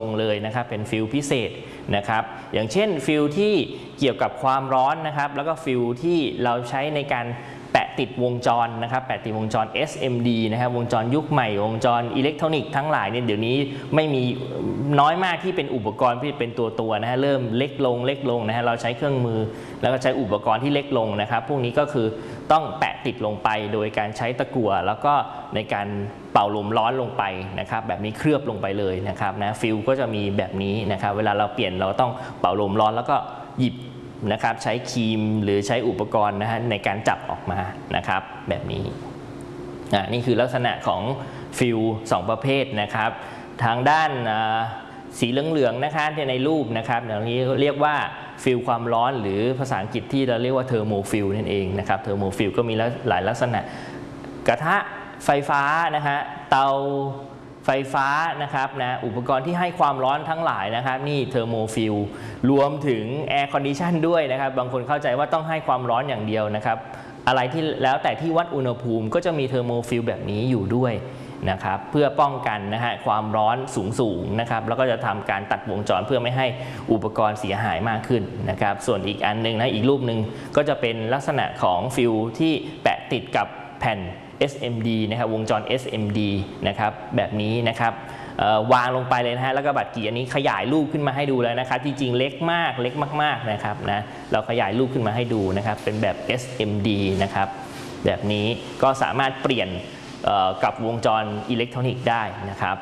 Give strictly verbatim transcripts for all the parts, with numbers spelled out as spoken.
เลยนะครับเป็นฟิลพิเศษนะครับอย่างเช่นฟิลที่เกี่ยวกับความร้อนนะครับแล้วก็ฟิลที่เราใช้ในการแปะติดวงจรนะครับแปะติดวงจร เอส เอ็ม ดี นะครับวงจรยุคใหม่วงจรอิเล็กทรอนิกส์ทั้งหลายเนี่ยเดี๋ยวนี้ไม่มีน้อยมากที่เป็นอุปกรณ์ที่เป็นตัวตัวนะฮะเริ่มเล็กลงเล็กลงนะฮะเราใช้เครื่องมือแล้วก็ใช้อุปกรณ์ที่เล็กลงนะครับพวกนี้ก็คือต้องแปะติดลงไปโดยการใช้ตะกั่วแล้วก็ในการเป่าลมร้อนลงไปนะครับแบบนี้เคลือบลงไปเลยนะครับนะฟิลก็จะมีแบบนี้นะครับเวลาเราเปลี่ยนเราต้องเป่าลมร้อนแล้วก็หยิบนะครับใช้ครีมหรือใช้อุปกรณ์นะฮะในการจับออกมานะครับแบบนี้อ่านี่คือลักษณะของฟิลสองประเภทนะครับทางด้านสีเหลืองๆนะคะที่ในรูปนะครับอย่างนี้เรียกว่าฟิลความร้อนหรือภาษาอังกฤษที่เราเรียกว่าเทอร์โมฟิลนั่นเองนะครับเทอร์โมฟิลก็มีหลายลักษณะกระทะไฟฟ้านะฮะเตาไฟฟ้านะครับนะอุปกรณ์ที่ให้ความร้อนทั้งหลายนะครับนี่เทอร์โมฟิลรวมถึงแอร์คอนดิชันด้วยนะครับบางคนเข้าใจว่าต้องให้ความร้อนอย่างเดียวนะครับอะไรที่แล้วแต่ที่วัดอุณหภูมิก็จะมีเทอร์โมฟิลแบบนี้อยู่ด้วยนะครับเพื่อป้องกันนะฮะความร้อนสูงสูงนะครับแล้วก็จะทำการตัดวงจรเพื่อไม่ให้อุปกรณ์เสียหายมากขึ้นนะครับส่วนอีกอันนึงนะอีกรูปหนึ่งก็จะเป็นลักษณะของฟิลที่แปะติดกับแผ่นเอส เอ็ม ดี นะครับวงจร เอส เอ็ม ดี นะครับแบบนี้นะครับวางลงไปเลยนะฮะแล้วก็บัตรกี่อันนี้ขยายรูปขึ้นมาให้ดูแล้วนะครับจริงๆเล็กมากเล็กมากๆนะครับนะเราขยายรูปขึ้นมาให้ดูนะครับเป็นแบบ เอส เอ็ม ดี นะครับแบบนี้ก็สามารถเปลี่ยนกับวงจรอิเล็กทรอนิกส์ได้นะครับ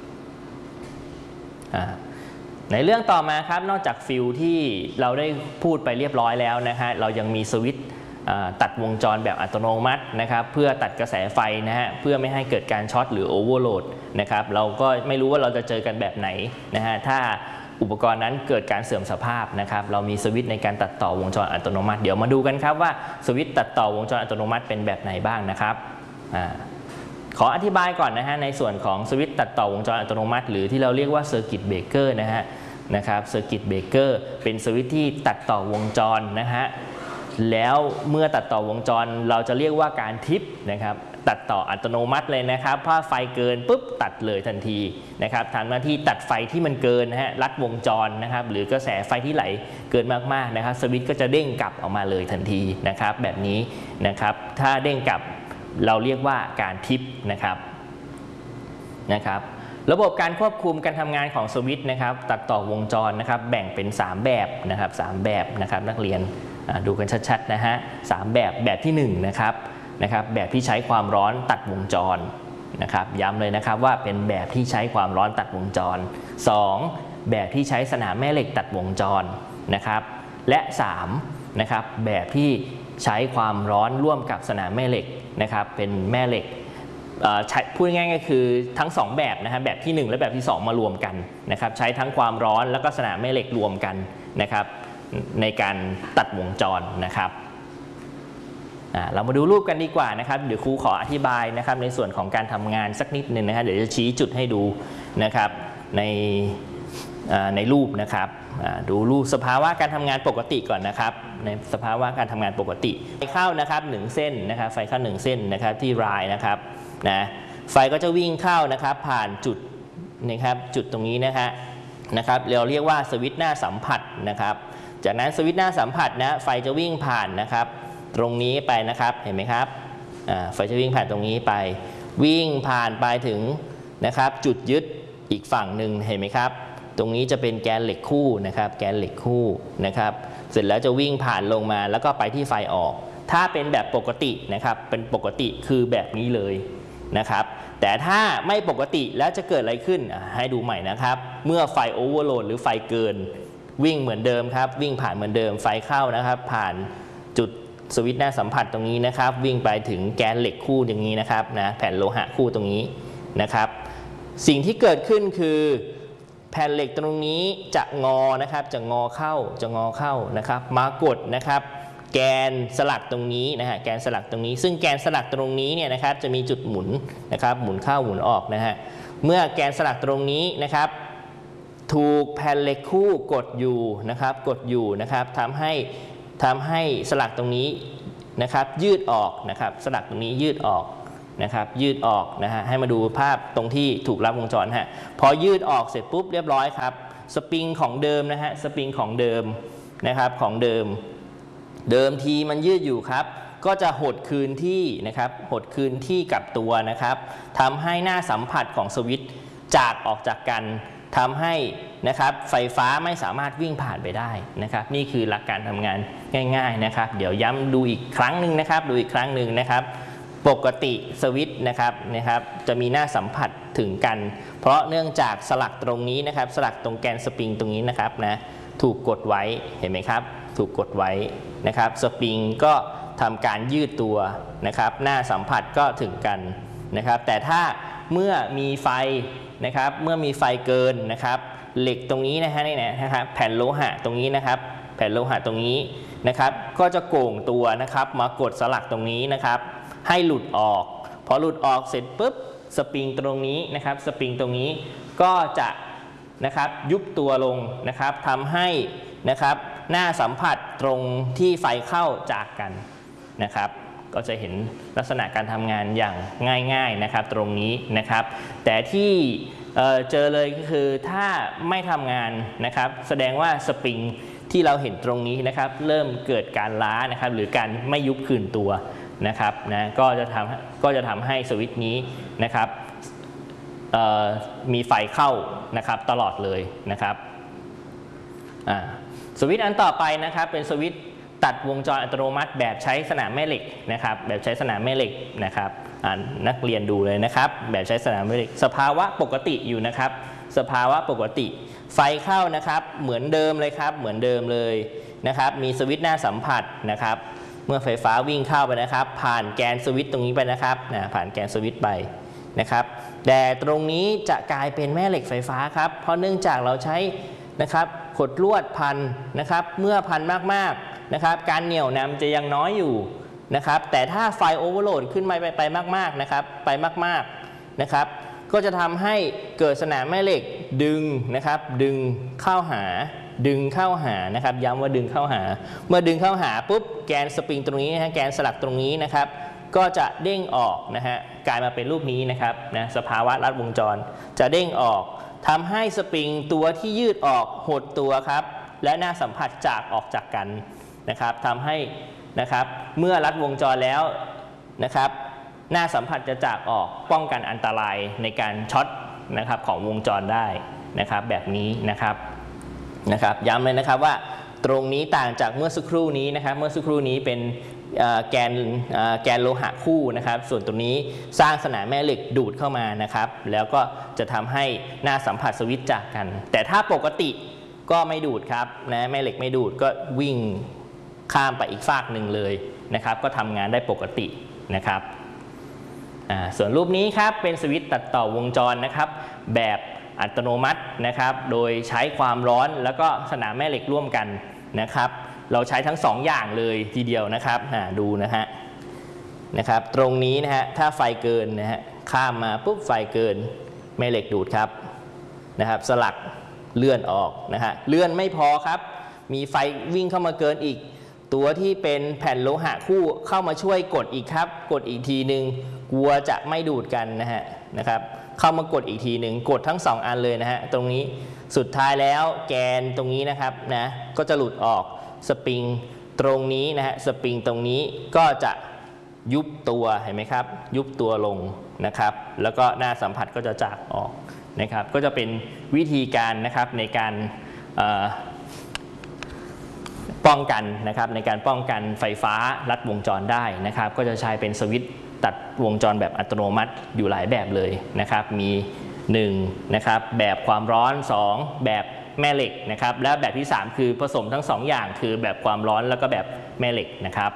ในเรื่องต่อมาครับนอกจากฟิลที่เราได้พูดไปเรียบร้อยแล้วนะฮะเรายังมีสวิตช์ตัดวงจรแบบอัตโนมัตินะครับเพื่อตัดกระแสไฟนะฮะเพื่อไม่ให้เกิดการช็อตหรือโอเวอร์โหลดนะครับเราก็ไม่รู้ว่าเราจะเจอกันแบบไหนนะฮะถ้าอุปกรณ์นั้นเกิดการเสื่อมสภาพนะครับเรามีสวิตช์ในการตัดต่อวงจรอัตโนมัติเดี๋ยวมาดูกันครับว่าสวิตช์ตัดต่อวงจรอัตโนมัติเป็นแบบไหนบ้างนะครับขออธิบายก่อนนะฮะในส่วนของสวิตช์ตัดต่อวงจรอัตโนมัติหรือที่เราเรียกว่าเซอร์กิตเบรกเกอร์นะฮะนะครับเซอร์กิตเบรกเกอร์เป็นสวิตช์ที่ตัดต่อวงจรนะฮะแล้วเมื่อตัดต่อวงจรเราจะเรียกว่าการทิปนะครับตัดต่ออัตโนมัติเลยนะครับถ้าไฟเกินปุ๊บตัดเลยทันทีนะครับทำหน้าที่ตัดไฟที่มันเกินนะฮะลัดวงจรนะครับหรือกระแสไฟที่ไหลเกินมากๆนะครับสวิตช์ก็จะเด้งกลับออกมาเลยทันทีนะครับแบบนี้นะครับถ้าเด้งกลับเราเรียกว่าการทิปนะครับนะครับระบบการควบคุมการทำงานของสวิตช์นะครับตัดต่อวงจรนะครับแบ่งเป็นสามแบบนะครับสามแบบนะครับนักเรียนดูกันชัดๆนะฮะสามแบบแบบที่หนึ่งนะครับนะครับแบบที่ใช้ความร้อนตัดวงจรนะครับย้ำเลยนะครับว่าเป็นแบบที่ใช้ความร้อนตัดวงจรสองแบบที่ใช้สนามแม่เหล็กตัดวงจรนะครับและสามนะครับแบบที่ใช้ความร้อนร่วมกับสนามแม่เหล็กนะครับเป็นแม่เหล็กพูดง่ายๆก็คือทั้งสองแบบนะฮะแบบที่หนึ่งและแบบที่สองมารวมกันนะครับใช้ทั้งความร้อนแล้วก็สนามแม่เหล็กรวมกันนะครับในการตัดวงจรนะครับเรามาดูรูปกันดีกว่านะครับเดี๋ยวครูขออธิบายนะครับในส่วนของการทำงานสักนิดหนึ่งนะฮะเดี๋ยวจะชี้จุดให้ดูนะครับในในรูปนะครับดูรูปสภาวะการทำงานปกติก่อนนะครับในสภาวะการทำงานปกติไฟเข้านะครับหนึ่งเส้นนะครับไฟเข้าหนึ่งเส้นนะครับที่รายนะครับนะไฟก็จะวิ่งเข้านะครับผ่านจุดนะครับจุดตรงนี้นะฮะนะครับเราเรียกว่าสวิตช์หน้าสัมผัสนะครับจากนั้นสวิตช์หน้าสัมผัสนะไฟจะวิ่งผ่านนะครับตรงนี้ไปนะครับเห็นไหมครับไฟจะวิ่งผ่านตรงนี้ไปวิ่งผ่านไปถึงนะครับจุดยึดอีกฝั่งหนึ่งเห็นไหมครับตรงนี้จะเป็นแกนเหล็กคู่นะครับแกนเหล็กคู่นะครับเสร็จแล้วจะวิ่งผ่านลงมาแล้วก็ไปที่ไฟออกถ้าเป็นแบบปกตินะครับเป็นปกติคือแบบนี้เลยนะครับแต่ถ้าไม่ปกติแล้วจะเกิดอะไรขึ้นให้ดูใหม่นะครับเมื่อไฟโอเวอร์โหลดหรือไฟเกินวิ่งเหมือนเดิมครับวิ่งผ่านเหมือนเดิมไฟเข้านะครับผ่านจุดสวิตช์หน้าสัมผัสตรงนี้นะครับวิ่งไปถึงแกนเหล็กคู่อย่างนี้นะครับนะแผ่นโลหะคู่ตรงนี้นะครับสิ่งที่เกิดขึ้นคือแผ่นเหล็กตรงนี้จะงอนะครับจะงอเข้าจะงอเข้านะครับมากดนะครับแกนสลักตรงนี้นะฮะแกนสลักตรงนี้ซึ่งแกนสลักตรงนี้เนี่ยนะครับจะมีจุดหมุนนะครับหมุนเข้าหมุนออกนะฮะเมื่อแกนสลักตรงนี้นะครับถูกแผ่นเหล็กคู่กดอยู่นะครับกดอยู่นะครับทำให้ทำให้สลักตรงนี้นะครับยืดออกนะครับสลักตรงนี้ยืดออกนะครับยืดออกนะฮะให้มาดูภาพตรงที่ถูกลัดวงจรฮะพอยืดออกเสร็จปุ๊บเรียบร้อยครับสปริงของเดิมนะฮะสปริงของเดิมนะครับของเดิมเดิมทีมันยืดอยู่ครับก็จะหดคืนที่นะครับหดคืนที่กับตัวนะครับทำให้หน้าสัมผัสของสวิตช์จากออกจากกันทำให้นะครับไฟฟ้าไม่สามารถวิ่งผ่านไปได้นะครับนี่คือหลักการทำงานง่ายๆนะครับเดี๋ยวย้ำดูอีกครั้งหนึ่งนะครับดูอีกครั้งหนึ่งนะครับปกติสวิตช์นะครับนะครับจะมีหน้าสัมผัสถึงกันเพราะเนื่องจากสลักตรงนี้นะครับสลักตรงแกนสปริงตรงนี้นะครับนะถูกกดไว้เห็นไหมครับถูกกดไว้นะครับสปริงก็ทำการยืดตัวนะครับหน้าสัมผัสก็ถึงกันนะครับแต่ถ้าเมื่อมีไฟนะครับเมื่อมีไฟเกินนะครับเหล็กตรงนี้นะฮะนี่นะครับแผ่นโลหะตรงนี้นะครับแผ่นโลหะตรงนี้นะครับก็จะโก่งตัวนะครับมากดสลักตรงนี้นะครับให้หลุดออกพอหลุดออกเสร็จปุ๊บสปริงตรงนี้นะครับสปริงตรงนี้ก็จะนะครับยุบตัวลงนะครับทำให้นะครับหน้าสัมผัสตรงที่ไฟเข้าจากกันนะครับก็จะเห็นลักษณะการทำงานอย่างง่ายๆนะครับตรงนี้นะครับแต่ที่เอ่อเจอเลยก็คือถ้าไม่ทำงานนะครับแสดงว่าสปริงที่เราเห็นตรงนี้นะครับเริ่มเกิดการล้านะครับหรือการไม่ยุบคืนตัวนะครับนะก็จะทำก็จะทำให้สวิตช์นี้นะครับมีไฟเข้านะครับตลอดเลยนะครับอ่าสวิตช์อันต่อไปนะครับเป็นสวิตช์ตัดวงจรอัตโนมัติแบบใช้สนามแม่เหล็กนะครับแบบใช้สนามแม่เหล็กนะครับนักเรียนดูเลยนะครับแบบใช้สนามแม่เหล็กสภาวะปกติอยู่นะครับสภาวะปกติไฟเข้านะครับเหมือนเดิมเลยครับเหมือนเดิมเลยนะครับมีสวิตช์หน้าสัมผัสนะครับเมื่อไฟฟ้าวิ่งเข้าไปนะครับผ่านแกนสวิตช์ตรงนี้ไปนะครับนะผ่านแกนสวิตช์ไปนะครับแต่ตรงนี้จะกลายเป็นแม่เหล็กไฟฟ้าครับเพราะเนื่องจากเราใช้นะครับขดลวดพันนะครับเมื่อพันมากๆนะครับการเหนี่ยวนำจะยังน้อยอยู่นะครับแต่ถ้าไฟโอเวอร์โหลดขึ้นไปไปไปมากๆนะครับไปมากๆนะครับก็จะทำให้เกิดสนามแม่เหล็กดึงนะครับดึงเข้าหาดึงเข้าหานะครับย้ำว่าดึงเข้าหาเมื่อดึงเข้าหาปุ๊บแกนสปริงตรงนี้นะฮะแกนสลักตรงนี้นะครับก็จะเด้งออกนะฮะกลายมาเป็นรูปนี้นะครับนะสภาวะลัดวงจรจะเด้งออกทำให้สปริงตัวที่ยืดออกหดตัวครับและหน้าสัมผัสจากออกจากกันนะครับทำให้นะครับเมื่อลัดวงจรแล้วนะครับหน้าสัมผัสจะจากออกป้องกันอันตรายในการช็อตนะครับของวงจรได้นะครับแบบนี้นะครับนะครับย้ำเลยนะครับว่าตรงนี้ต่างจากเมื่อสักครู่นี้นะครับเมื่อสักครู่นี้เป็นแกนแกนโลหะคู่นะครับส่วนตรงนี้สร้างสนามแม่เหล็กดูดเข้ามานะครับแล้วก็จะทำให้หน้าสัมผัสสวิตช์จากกันแต่ถ้าปกติก็ไม่ดูดครับนะแม่เหล็กไม่ดูดก็วิ่งข้ามไปอีกฝากหนึ่งเลยนะครับก็ทำงานได้ปกตินะครับส่วนรูปนี้ครับเป็นสวิตช์ตัดต่อวงจรนะครับแบบอัตโนมัตินะครับโดยใช้ความร้อนแล้วก็สนามแม่เหล็กร่วมกันนะครับเราใช้ทั้งสองอย่างเลยทีเดียวนะครับดูนะฮะนะครับตรงนี้นะฮะถ้าไฟเกินนะฮะข้ามมาปุ๊บไฟเกินแม่เหล็กดูดครับนะครับสลักเลื่อนออกนะฮะเลื่อนไม่พอครับมีไฟวิ่งเข้ามาเกินอีกตัวที่เป็นแผ่นโลหะคู่เข้ามาช่วยกดอีกครับกดอีกทีหนึ่งกลัวจะไม่ดูดกันนะฮะนะครับเข้ามากดอีกทีหนึ่งกดทั้งสองอันเลยนะฮะตรงนี้สุดท้ายแล้วแกนตรงนี้นะครับนะก็จะหลุดออกสปริงตรงนี้นะฮะสปริงตรงนี้ก็จะยุบตัวเห็นไหมครับยุบตัวลงนะครับแล้วก็หน้าสัมผัสก็จะจากออกนะครับก็จะเป็นวิธีการนะครับในการป้องกันนะครับในการป้องกันไฟฟ้าลัดวงจรได้นะครับก็จะใช้เป็นสวิตช์ตัดวงจรแบบอัตโนมัติอยู่หลายแบบเลยนะครับมีหนึ่งนะครับแบบความร้อนสองแบบแม่เหล็กนะครับและแบบที่สามคือผสมทั้งสองอย่างคือแบบความร้อนแล้วก็แบบแม่เหล็กนะครับ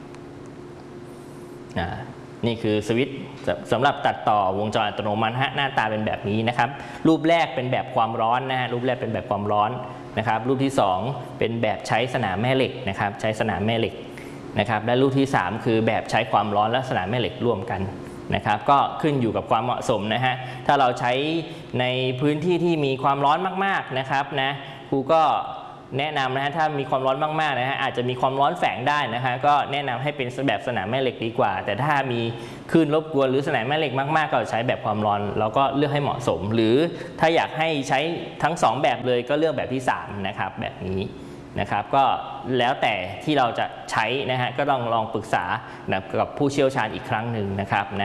นี่คือสวิตช์สำหรับตัดต่อวงจรอัตโนมัติฮะหน้าตาเป็นแบบนี้นะครับรูปแรกเป็นแบบความร้อนนะฮะรูปแรกเป็นแบบความร้อนนะครับรูปที่สองเป็นแบบใช้สนามแม่เหล็กนะครับใช้สนามแม่เหล็กนะครับและรูปที่สามคือแบบใช้ความร้อนและสนามแม่เหล็กร่วมกันนะครับก็ขึ้นอยู่กับความเหมาะสมนะฮะถ้าเราใช้ในพื้นที่ที่มีความร้อนมากๆนะครับนะครูก็แนะนำนะฮะถ้ามีความร้อนมากๆนะฮะอาจจะมีความร้อนแฝงได้นะฮะก็แนะนำให้เป็นแบบสนามแม่เหล็กดีกว่าแต่ถ้ามีคลื่นรบกวนหรือสนามแม่เหล็กมากๆก็ใช้แบบความร้อนแล้วก็เลือกให้เหมาะสมหรือถ้าอยากให้ใช้ทั้งสองแบบเลยก็เลือกแบบที่สามนะครับแบบนี้นะครับก็แล้วแต่ที่เราจะใช้นะฮะก็ต้องลองปรึกษากับผู้เชี่ยวชาญอีกครั้งหนึ่งนะครับนะ